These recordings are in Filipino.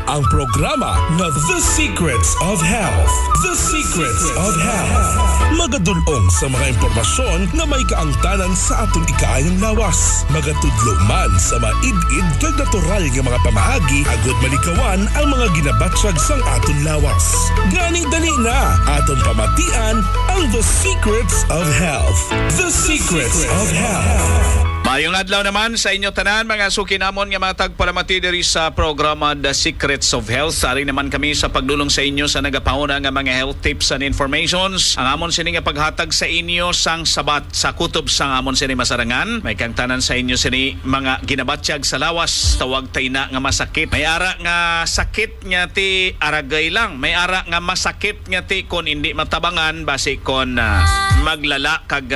ang programa nga The Secrets of Health. The Secrets of Health. Magadulong sa mga impormasyon nga may kaangtanan sa atong ikaayang lawas. Magatudlo man sa maid-id kag natural nga mga pamaagi agud malikawan ang mga ginabatyag sang aton lawas. Gani dali na aton pamatian ang The Secrets of Health. The Secrets of Health. Mayong adlaw naman sa inyo tanan mga sukinamon nga mga tagpalamati diri sa programa The Secrets of Health. Ari naman kami sa pagdulong sa inyo sa nagapauna nga mga health tips and informations. Ang amon sini nga paghatag sa inyo sang sabat sa kutob sang amon sini masarangan. May kang tanan sa inyo sini mga ginabatyag sa lawas. Tawag tay na nga masakit. May ara nga sakit nga ti aragay lang. May ara nga masakit nga ti kon hindi matabangan base kon maglala kag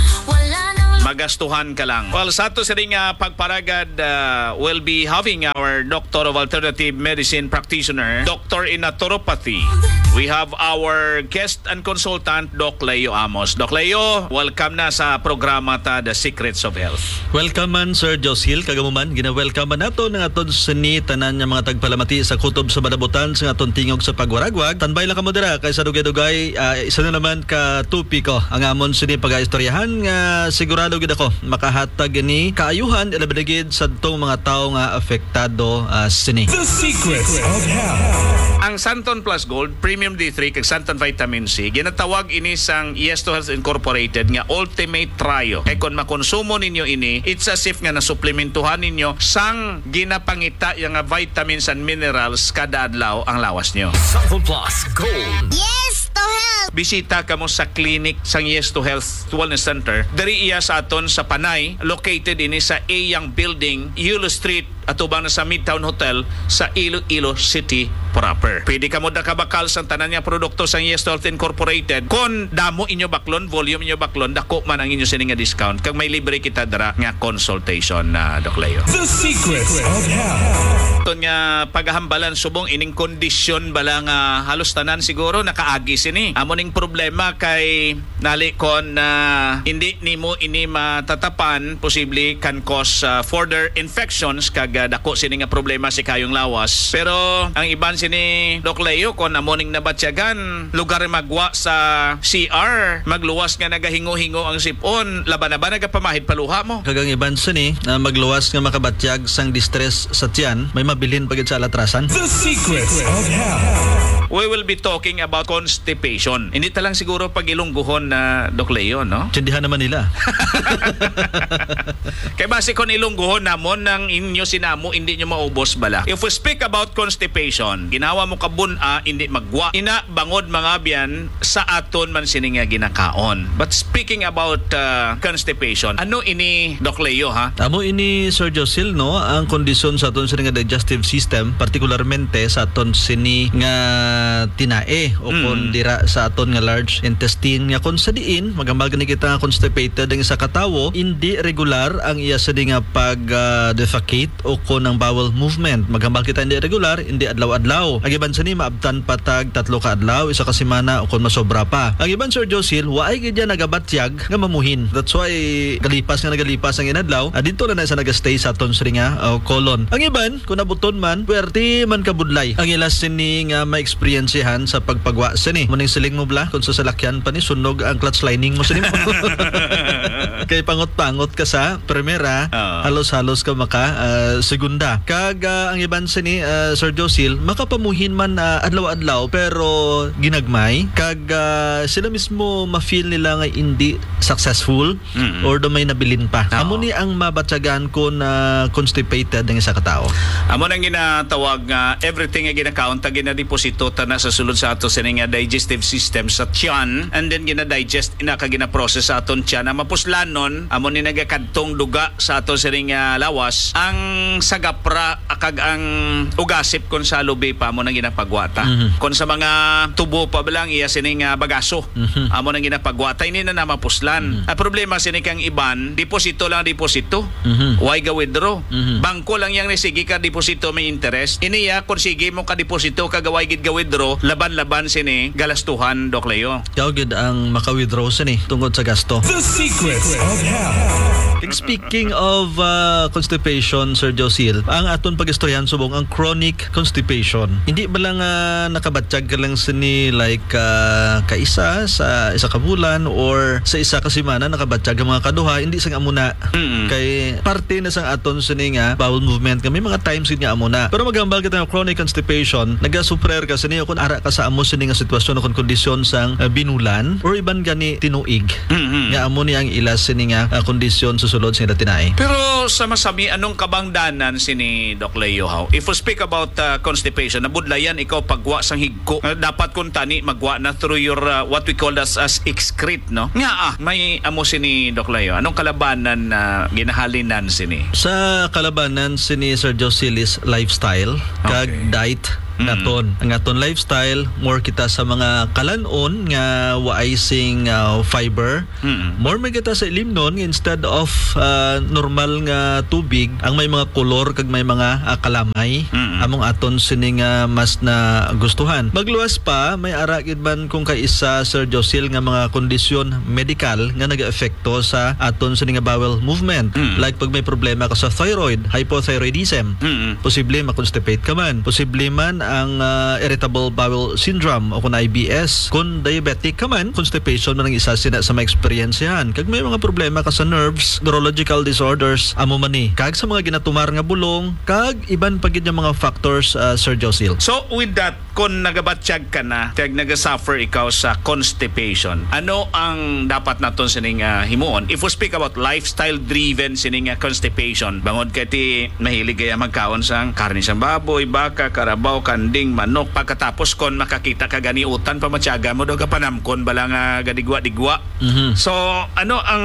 magastuhan ka lang. Well, sa ato sa ring pagparagad, we'll be having our Doctor of Alternative Medicine Practitioner, Doctor in Naturopathy. We have our guest and consultant, Doc Leo Amos. Doc Leo, welcome na sa programa ta The Secrets of Health. Welcome man Sir Josil, kagamuman gina-welcome man nato ng aton sini tanan nga mga tagpalamati sa kutob sa madabutan sa aton tingog sa pagwaragwag. Tanbay lang kamo dira kay sa dugay-dugay isa na naman ka tupiko ang amon sini pagaistoryahan nga sigurado gid ako makahatag ni kaayuhan ilabadagid sa tong mga tawo nga apektado sini. The Secrets of Health. Ang Santon Plus Gold, Premium D3 kag Santon Vitamin C, ginatawag ini sang Yes to Health Incorporated nga Ultimate Trio. Kay kung makonsumo ninyo ini, it's as if nga nasuplementuhan ninyo sang ginapangita yung nga vitamins and minerals kada adlaw ang lawas nyo. Santon Plus Gold. Yes to Health. Bisita kamo sa clinic sang Yes to Health Wellness Center. Dari iya sa aton sa Panay, located ini sa Eyang Building, Yulo Street, atubang na sa Midtown Hotel sa Iloilo City proper. Pwede ka mo nakabakal sa tanan niya produkto sa Yes to Health Incorporated. Kung damo inyo baklon, volume inyo baklon, dako man ang inyo sining nga discount. Kag may libre kita dara nga consultation na Doc Leo. The Secrets of Health. Ito nga paghahambalan subong ining kondisyon bala nga halos tanan siguro nakaagi sini. Amoning problema kay nali kon na hindi nimo ini matatapan, posible can cause further infections kag dako sini nga problema si kayong lawas. Pero ang iban sini Doc Leo kon amoning nabatyagan lugar magwa sa CR magluwas nga nagahingo-hingo ang sipon laban na ba nagapamahid paluha mo. Kagang iban sini na magluwas nga makabatyag sang distress sa tiyan may mabilin pagid sa alatrasan. The Secrets of Health. We will be talking about constipation. Hindi talang siguro pag-ilungguhon na Doc Leo, no? Tindihan naman nila. Kaya base kon ilungguhon namon ng inyo sinamo hindi nyo maubos bala. If we speak about constipation, ginawa mo kabun-a hindi magwa. Ina bangod mga biyan sa aton man sini nga ginakaon. But speaking about constipation, ano ini Doc Leo ha? Amo ini Sir Josil no ang kondisyon sa aton sini nga digestive system partikularmente sa aton sini nga tinae o kon dira sa aton nga large intestine nga kon sa diin magambal gani kita nga constipated ang isa ka tawo hindi regular ang iya sa nga pag defecate o kon ang bowel movement magambal kita hindi regular hindi adlaw-adlaw ang iban sini maabtan patag 3 ka adlaw isa ka semana o kon masobra pa ang iban Sir Josil waay gid nagabatyag nga mamuhin that's why nagalipas ang inadlaw dito na sa nagastay sa aton sini nga colon ang iban kun nabuton man puwerte man kabudlay ang ilas sini nga ma-experiencehan sa pagpagwa sini muning siling mo bla kung sa salakyan pa ni sunog ang clutch lining mo sini mo kay pangot-pangot ka sa primera halos-halos ka maka segunda kag ang iban sini Sir Josil makapamuhin man adlaw-adlaw pero ginagmay kag sila mismo ma-feel nila nga hindi successful or do may nabilin pa amo ni ang mabatyagan ko na constipated ng isa ka tao amo nang ginatawag nga everything nga ginakount ginadeposito ta na sa sulod sa ato sini nga digestive system sa tiyan and then gina-digest ina ka gina-process sa aton tiyan na mapuslanon amo ni nagakadtong duga sa ato sini nga lawas ang sagapra kag ang ugasip kon sa lubi pa amo nang ginapagwata kon sa mga tubo pa lang iya sini nga bagaso amo nang ginapagwata ini na mapuslan ang problema sini kang iban deposito lang deposito why ga withdraw bangko lang yang nisigi ka deposito may interest iniya kung sige mo ka deposito kagaway gid ga withdraw laban-laban sini galastuhan Doc Leo yaw gid ang maka-withdraw sini tungod sa gasto. The Secrets of Health. Kag speaking of constipation, Sir Josil, ang aton pagistoryan subong ang chronic constipation. Hindi ba lang nakabatsyag ka lang sini like kaisa sa isa ka bulan or sa isa ka semana nakabatsyag ang mga kaduha, hindi sang amuna. Kay parte na sang aton sini nga bowel movement kami mga times nga amuna. Pero magambal kita ng chronic constipation, nagasuprer ka sini kung ara ka sa amo sini nga sitwasyon o kondisyon sang binulan or iban gani tinuig. Nga amo ni ang ilas sini nga kondisyon susulod sa tinai. Pero sa masami, anong kabangdanan sini Doc Leo how? If we speak about constipation, nabudlayan ikaw pagwa sang higko. Dapat kung tani magwa na through your what we call as excrete, no? Nga may amo sini Doc Leo. Anong kalabanan na ginahalinan sini? Sa kalabanan sini Sir Josil is lifestyle kag diet naton. Ang aton lifestyle more kita sa mga kalanon nga waay sing fiber. More may kita sa ilimnon instead of normal nga tubig ang may mga kolor kag may mga kalamay. Among aton sini nga mas na gustuhan. Magluwas pa may ara gid man kung kaisa Sir Josil nga mga kondisyon medical nga nagaapekto sa aton sini nga bowel movement. Like pag may problema ka sa thyroid, hypothyroidism, posible ma-constipate ka man. Posible man ang irritable bowel syndrome o kung IBS. Kung diabetic ka man, constipation man ang isa sina sa ma-experience yan. Kag may mga problema ka sa nerves, neurological disorders, amo man ni. Kag sa mga ginatumar nga bulong, kag iban pagid nga mga factors, Sir Josil. So with that, kung nagabatsyag ka na, tag nagasuffer ikaw sa constipation, ano ang dapat naton sining himuon? If we speak about lifestyle-driven sining constipation, bangod kay ti mahilig kaya magkaon sang karne sang baboy, baka, karabaw, kanding, manok, pagkatapos kon makakita ka ganiutan, pamatyaga mo daw kapanamkon bala nga gadigwa-digwa. So, ano ang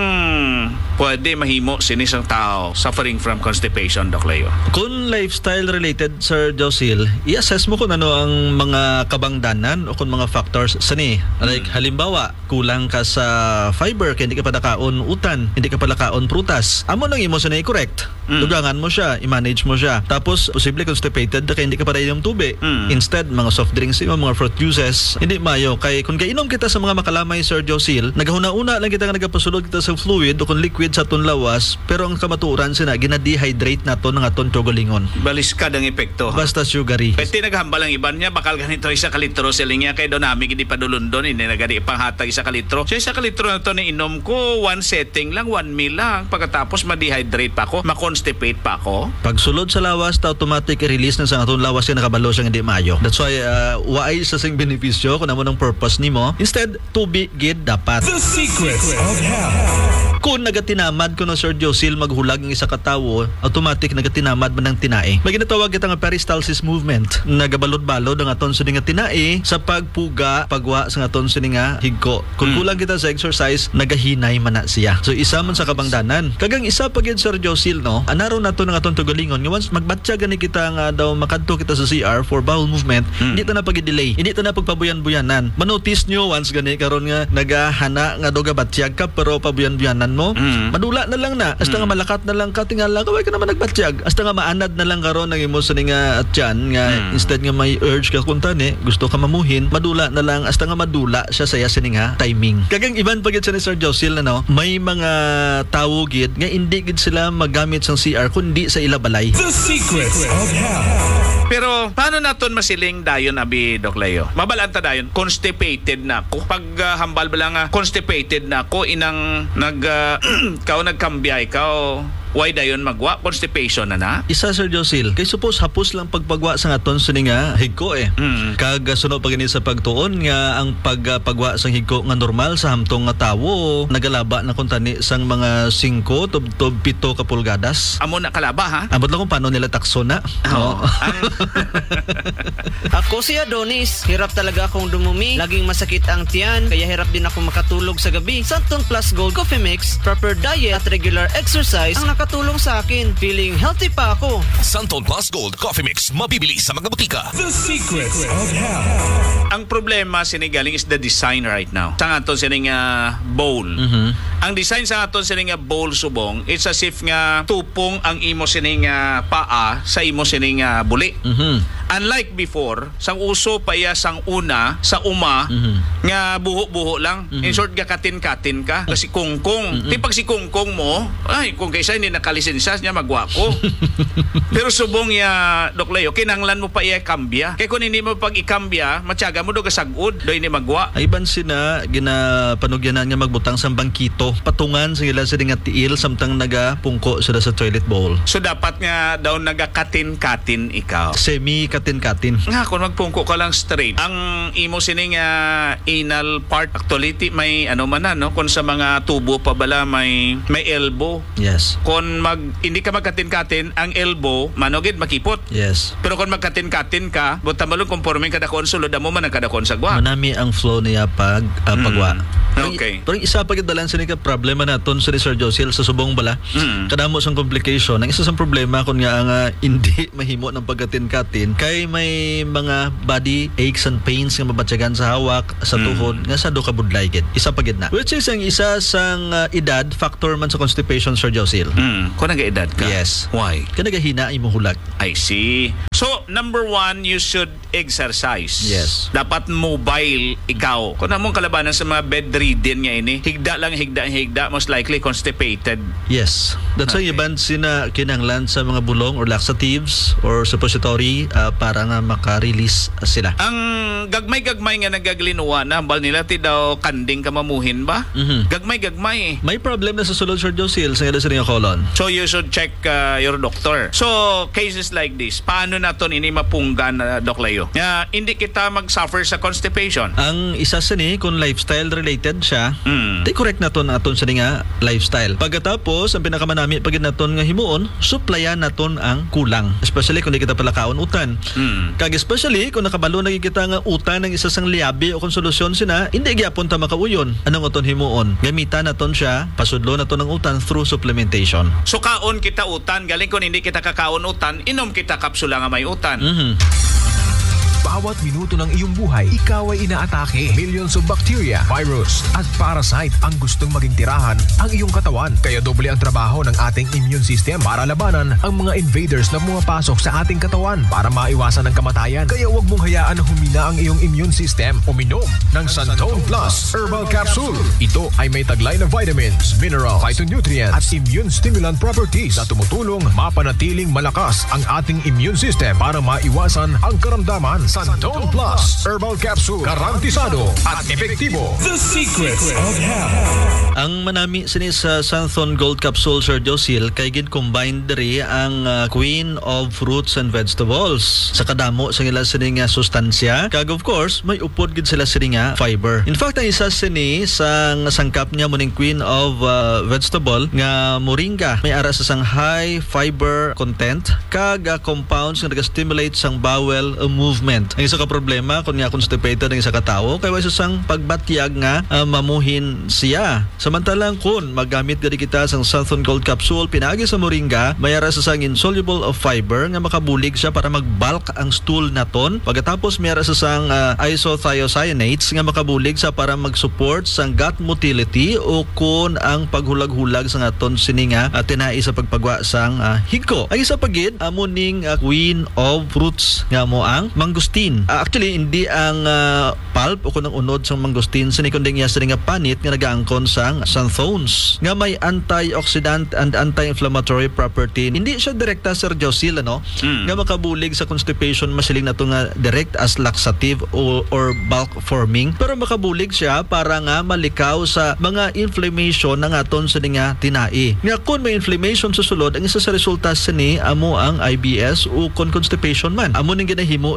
pwede mahimo sini sang tao suffering from constipation, Doc Leo? Kung lifestyle-related, Sir Josil, i-assess mo kung ano ang mga kabangdanan o kung mga factors sani. Like, halimbawa, kulang ka sa fiber kaya hindi ka pa nakaon utan, hindi ka pa nakaon prutas. Amo nang imo sani correct. Dugangan mo siya, i-manage mo siya. Tapos, posible constipated kaya hindi ka pa inom tubig. Instead, mga soft drinks, mga fruit juices, hindi mayo. Kaya kung kainom kita sa mga makalamay, Sir Josil, nagahuna-una lang kita nga nagapasulod kita sa fluid o kung liquid sa aton lawas, pero ang kamaturan sina, gina-dehydrate na to ng aton tugalingon. Baliskad ang epekto. Basta sugary. Pwede naghambal ang iban niya, bakal ganito isa ka litro sila niya, kaya doon namin hindi pa dulundon, hindi nagadi panghatag isa ka litro. So isa ka litro na to na inom ko, one setting lang, 1 meal lang. Pagkatapos ma-dehydrate pa ako, ma-constipate pa ako. Pag sulod sa lawas, automatic i-release na sa aton lawas yung nakabalo siyang hindi mayo. That's why, waay sa sing benepisyo kung naman ang purpose nimo. Instead, tubig gid dapat. The secrets of health. Kung nagatinamad ko na Sir Josil maghulag ng isa ka tawo, automatic nagatinamad man ng tinae. May ginatawag kita nga peristalsis movement. Nagabalod-balod ang aton sa nga tinae sa pagpuga, pagwa sa aton sa nga higko. Kung kulang kita sa exercise, nagahinay man na siya. So isa man sa kabangdanan. Kagang isa pa gid Sir Josil, no? Anaro nato ng aton tugalingon nga once magbatya gani kita nga daw makadto kita sa CR for bowel movement, hindi ta na pag-delay. Hindi ta na pagpabuyan-buyanan. Manotice nyo once gani karon nga nagahana nga doga batyag ka pero pabuyan-buyanan mo, madula na lang na. Hasta nga malakat na lang ka, tingala kaway ka naman nagbatyag. Hasta nga maanad na lang karon ng imo sa nga atyan nga instead nga may urge ka kung tani, gusto ka mamuhin, madula na lang hasta nga madula siya saya sini nga timing. Kagang iban pagit sa ni Sir Josil no, may mga tawo gid nga hindi gid sila magamit sang CR kundi sa ilabalay. The secrets of health. Pero paano naton masiling dayon abi Doc Leo? Mabalanta dayon, constipated na ako. Pag hambal ba lang constipated na ako, inang nagkambiyay ka, why dayon magwa? Constipation na? Isa Sir Josil, kay suppose hapos lang pagpagwa sa aton sa nga higko Kag sunod pa gani sa pagtuon nga ang pagpagwa sa higko nga normal sa hamtong nga tawo nagalaba na kung tani sang mga 5 to 7 ka pulgadas. Amo na kalaba ha? Amot lang kung paano nila takso na. Oo. Ako si Adonis, hirap talaga akong dumumi, laging masakit ang tiyan, kaya hirap din ako makatulog sa gabi. Santon Plus Gold Coffee Mix, proper diet at regular exercise ang nakatulong sa akin. Feeling healthy pa ako. Santon Plus Gold Coffee Mix mabibili sa mga butika. The Secrets of Health. Ang problema sinigaling is the design right now. Sa aton sining bowl. Ang design sa aton sining bowl subong, it's as if nga tupong ang imo sining paa sa imo sining buli. Unlike before, sang uso pa iya sang una sa uma nga buho-buho lang. In short, gakatin-katin ka. Kasi kungkong. Di pag si kungkong mo, ay, kung kaysa hindi nakalisensya niya, magwako. Pero subong ya, Dok Leo, kinanglan mo pa iya kambya. Kaya kung hindi mo pag ikambya, matyaga mo do gasagod, do hindi magwa. Ay ban sina ginapanugyanan nga magbutang sa bangkito. Patungan sa ila sa nga tiil samtang nagapungko sila sa toilet bowl. So dapat nga daw nagakatin-katin ikaw. Semi katin-katin. Nga, kung magpungko ka lang straight, ang imo sining anal part, actually, may ano man na, no? Kung sa mga tubo pa bala, may elbow. Yes. Kung hindi ka magkatin-katin, ang elbow, manogid, makipot. Yes. Pero kung magkatin-katin ka, buta malong conforming kada konsulo, damo man ang kada konsagwa. Manami ang flow niya pagwa. Okay. Pero isa pa dalan sa nika problema naton sa Sir Josiel sa subong bala. Kadamo sang complication. Ang isa sang problema kun nga ang hindi mahimo ng pagkatin-katin kay may mga body aches and pains nga mabatyagan sa hawak, sa tuhod, nga sa do ka budlay gid. Isa pa gid na. Which is ang isa sang edad factor man sa constipation, Sir Josiel. Kung nag-edad ka? Yes. Why? Kaya nagahina imong hulag. I see. So, number one, you should exercise. Yes. Dapat mobile ikaw. Kung namang kalabanan sa mga bedridden nga ini, higda, most likely constipated. Yes. That's why Okay. iban sina kinanglan sa mga bulong or laxatives or suppository para nga maka-release sila. Ang gagmay-gagmay nga nagaglinuwa na, bal nila ti daw kanding ka mamuhin ba? Gagmay-gagmay. May problem na sa sulod, Sir Josiel, sa nga colon. So you should check your doctor. So cases like this, paano naton ini mapunggan na Doc Leo? Hindi kita mag-suffer sa constipation. Ang isa sa ni, kung lifestyle related siya, di correct naton aton sa nga lifestyle. Pagkatapos, ang pinakamanami pag naton nga himuon, supplyan naton ang kulang. Especially kung di kita palakaon utan. Kag especially kung nakabalo na kita nga utan ng isa sang liabi o kung solusyon sina, hindi gyapon ta makauyon. Anong aton himuon? Gamitan naton siya, pasudlo naton ang utan through supplementation. So kaon kita utan, galing kung hindi kita kakaon utan, inom kita kapsula nga may utan. Bawat minuto ng iyong buhay, ikaw ay inaatake. Millions of bacteria, virus, at parasite ang gustong maging tirahan ang iyong katawan. Kaya doble ang trabaho ng ating immune system para labanan ang mga invaders na pumapasok sa ating katawan para maiwasan ang kamatayan. Kaya huwag mong hayaan na humina ang iyong immune system. Uminom ng Santon Plus Herbal Capsule. Ito ay may taglay na vitamins, mineral, phytonutrients, at immune stimulant properties na tumutulong mapanatiling malakas ang ating immune system para maiwasan ang karamdaman. Santon Plus Herbal Capsule. Garantisado at epektibo. The Secrets of Health. Ang manami sini sa Santon Gold Capsule, Sir Josiel, kay gin-combine diri ang Queen of Fruits and Vegetables. Sa kadamo sa ila sini nga sustansya. Kag of course, may upod gid sila sini nga fiber. In fact, ang isa sini sang sangkap niya muning Queen of Vegetable nga moringa. May ara sa sang high fiber content kag compounds nga naga-stimulate sang bowel movement. Ang isa ka problema kung nga constipated ang isa ka tao kay wa sang pagbatyag nga mamuhin siya. Samantalang kung magamit gadi kita sang Santon Gold Capsule pinagi sa moringa, mayara sa sang insoluble of fiber nga makabulig siya para mag-bulk ang stool naton. Pagkatapos mayara sa sang isothiocyanates nga makabulig sa para mag-support sang gut motility o kun ang paghulag-hulag sa aton sininga at tinai sa pagpagwa sang higko. Ang isa pagid amuning Queen of Fruits nga mo ang mangustin. Actually, hindi ang pulp o kunang unod sang mangustin sinikunding niya sa nga panit nga nagaangkon sang xanthones nga may antioxidant and anti-inflammatory property. Hindi siya direkta, Sir Josiel, nga makabulig sa constipation masiling na ito nga direct as laxative or bulk forming, pero makabulig siya para nga malikaw sa mga inflammation ng aton sa nga tinai. Nga kung may inflammation sa sulod, ang isa sa resulta sini amo ang IBS o constipation man. Amo ning ginahimo iya sang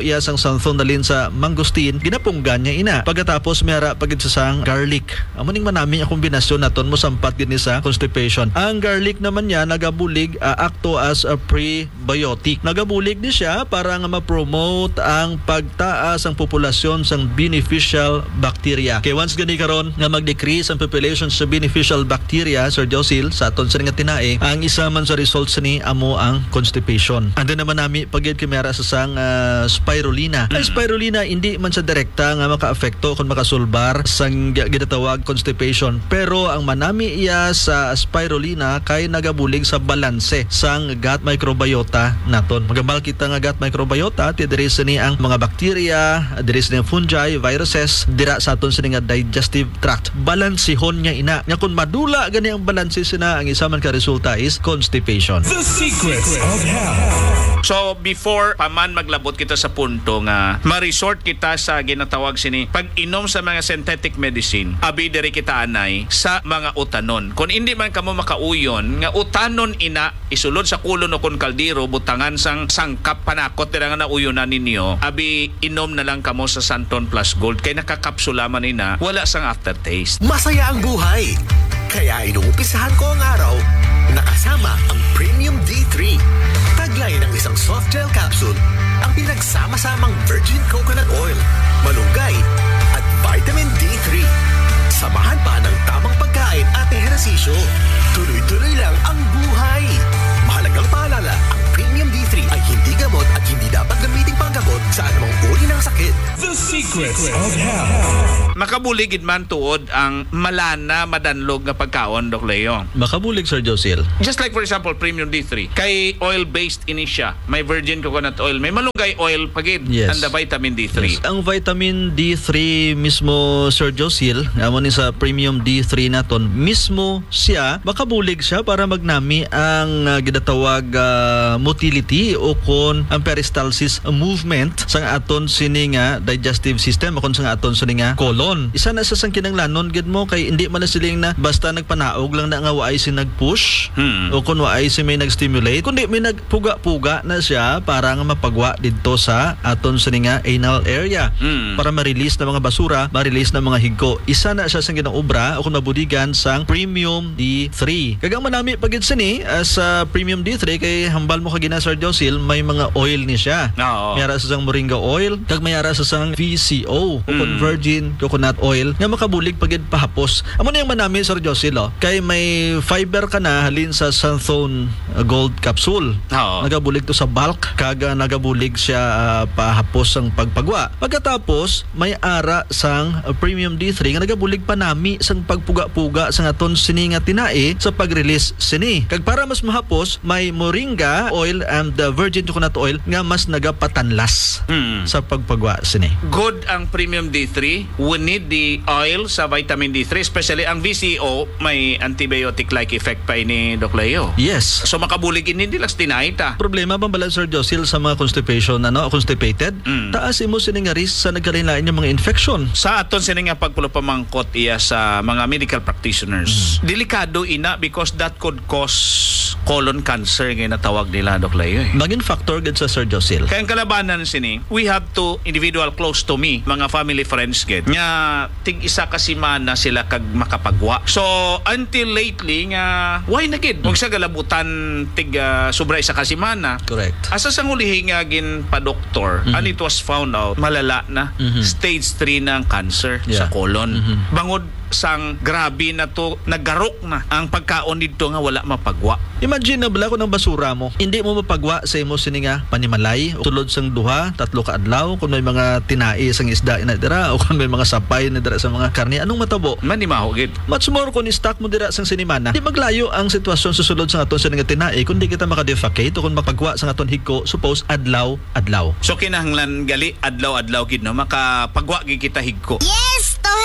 santhon dalin sa mangustin ginapunggan niya ina. Pagkatapos mayara pagid sa sang garlic. Amuning manami ang kombinasyon naton mo sampat gini sa constipation. Ang garlic naman niya nagabulig akto as a prebiotic. Nagabulig ni siya para nga ma-promote ang pagtaas ang populasyon sang beneficial bacteria. Kay once gani karon nga mag-decrease ang population sa beneficial bacteria, Sir Josil, sa aton sa nga tinae, ang isa man sa results ni amo ang constipation. Ando naman nami pagid kamera sa sang spirulina. Ang spirulina hindi man sa direkta nga maka-apekto kung makasulbar sang ginatawag constipation, pero ang manami iya sa spirulina kay nagabulig sa balanse sang gut microbiota naton. Magambal kita nga gut microbiota ti diri sa ni ang mga bacteria, diri sa ni fungi, viruses dira sa aton sa ni nga digestive tract. Balansihon niya ina. Nya kun madula gani ang balanse sina, ang isa man ka resulta is constipation. The secrets of health. So before paman maglabot kita sa punto nga ma-resort kita sa ginatawag sini pag-inom sa mga synthetic medicine, abi diri kita anay sa mga utanon. Kung hindi man kamo makauyon nga utanon ina isulod sa kulon o kon kaldero butangan sang sangkap panakot dira nga nauyonan ninyo, abi inom na lang kamo sa Santon Plus Gold kay nakakapsula man ina, wala sang aftertaste. Masaya ang buhay. Kaya inuumpisahan ko ang araw nakasama ang Premium D3. Taglay ng isang soft gel capsule ang pinagsama-samang virgin coconut oil, malunggay at vitamin D3. Samahan pa ng tamang pagkain at ehersisyo. Tuloy-tuloy lang ang buhay. Mahalagang paalala, ang Premium D3 ay hindi gamot at hindi dapat gamiting panggamot sa anumang uri ng sakit. The secrets of health. Makabuligid man tuod ang malana madanlog nga pagkaon, Dok Leo. Makabulig, Sir Josil. Just like for example, Premium D3. Kay oil-based ini siya. May virgin coconut oil. May malunggay oil pagid. Yes. And the vitamin D3. Yes. Ang vitamin D3 mismo, Sir Josil, amo ni sa Premium D3 naton, mismo siya, makabulig siya para magnami ang ginatawag motility o kon ang peristalsis movement sa aton sini nga digestive system o kon sa aton sini nga colon. Isa na sa sang kinanglanon gid mo kay hindi man na siling na basta nagpanaog lang na nga waay si nagpush o kun waay si may nagstimulate, kundi may nagpuga-puga na siya para nga mapagwa didto sa aton sa nga anal area para ma-release na mga basura, ma-release na mga higko. Isa na siya sang ginaobra o kun mabudigan sang Premium D3. Kagang manami pagid sini sa Premium D3 kay hambal mo kagina, Sir Josil, may mga oil ni siya. Oo. Mayara sa sang moringa oil, kag mayara sa sang VCO o kun virgin coconut oil nga makabulig pagid pahapos. Amo na yung manami, Sir Josil, kay may fiber ka na halin sa Santhon Gold capsule. Oo. Nagabulig to sa bulk, kaga nagabulig siya pahapos ang pagpagwa. Pagkatapos may ara sang Premium D3 nga nagabulig pa nami sang pagpuga-puga sang aton sini nga tinae sa pag-release sini. Kag para mas mahapos, may moringa oil and the virgin coconut oil nga mas nagapatanlas sa pagpagwa sini. Good ang Premium D3. We need the oil sa vitamin D3, especially ang VCO, may antibiotic-like effect pa ini, Dok Leo. Yes. So makabulig hindi lang tinaita. Problema bang bala, Sir Josil, sa mga constipation, constipated? Taas imo sini nga risk sa nagkalain-lain yung mga infection. Sa aton sini nga pagpulupamangkot iya sa mga medical practitioners. Delikado ina because that could cause colon cancer nga natawag nila, Dok Leo. Maging factor gid sa Sir Josil. Kaya ang kalabanan sini, we have to individual close to me, mga family friends gid, nga tig isa ka semana sila kag makapagwa. So until lately nga why na gid? Huwag sa galabutan tig sobra isa ka semana. Correct. Asa sang hulihin nga gin pa doktor, and it was found out malala na stage 3 na ang cancer sa Yeah. colon. Bangod sang grabe na to, naggarok na ang pagkaon dito nga wala mapagwa. Imagine na bala ko ng basura mo, hindi mo mapagwa sa imo sini nga panimalay o tulod sang 2-3 ka adlaw kung may mga tinai sang isda ina dira o kung may mga sapay na dira sa mga karne, anong matabo? Manimaho gid. Much more kung i-stock mo dira sang sinimana, di maglayo ang sitwasyon susulod sa aton sa nga tinai kung di kita makadefecate o kung mapagwa sa aton higko, suppose adlaw. So kinahanglan gali adlaw-adlaw gid no makapagwa gid kita higko. Yes, to